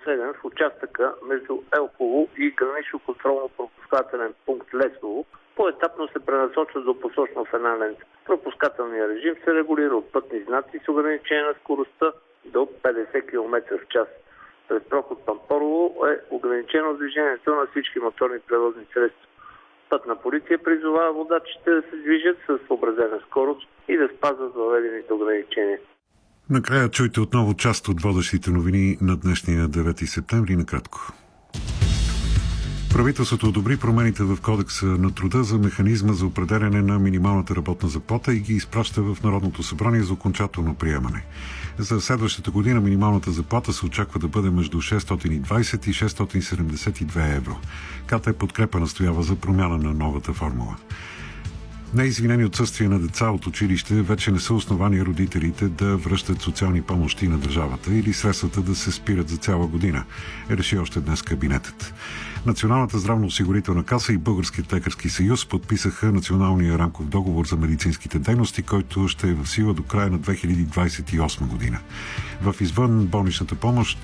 Среден в участъка между Елхово и гранично контролно-пропускателен пункт Лесово поетапно се пренасочва до посочно в една лента. Пропускателният режим се регулира от пътни знаци с ограничение на скоростта до 50 км в час. През проход Пампорово е ограничено движението на всички моторни превозни средства. Пътна полиция призовава водачите да се движат с съобразена скорост и да спазват въведените ограничения. Накрая чуйте отново част от водещите новини на днешния 9 септември накратко. Правителството одобри промените в Кодекса на труда за механизма за определяне на минималната работна заплата и ги изпраща в Народното събрание за окончателно приемане. За следващата година минималната заплата се очаква да бъде между 620 и 672 евро. КТ Подкрепа настоява за промяна на новата формула. Неизвинени отсъствия на деца от училище вече не са основания родителите да връщат социални помощи на държавата или средствата да се спират за цяла година, реши още днес кабинетът. Националната здравноосигурителна каса и Българският лекарски съюз подписаха националния рамков договор за медицинските дейности, който ще е в сила до края на 2028 година. В извън болничната помощ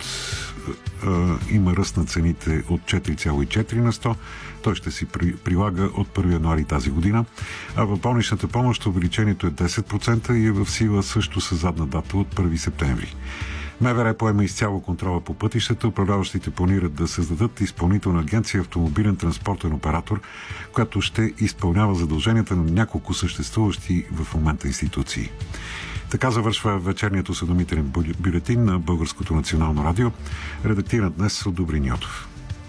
има ръст на цените от 4,4 на 100. Той ще си прилага от 1 януари тази година, а в болничната помощ увеличението е 10% и е в сила също с задна дата от 1 септември. МВР поема изцяло контрола по пътищата. Управляващите планират да създадат изпълнителна агенция автомобилен транспортен оператор, която ще изпълнява задълженията на няколко съществуващи в момента институции. Така завършва вечерният осведомителен бюлетин на Българското национално радио, редактиран днес от Добрин Йотов.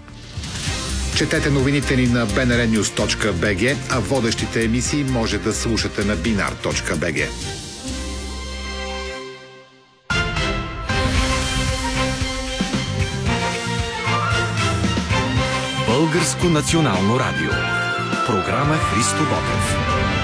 Четете новините ни на bnrnews.bg, а водещите емисии може да слушате на binar.bg. Българско национално радио. Програма Христо Ботев.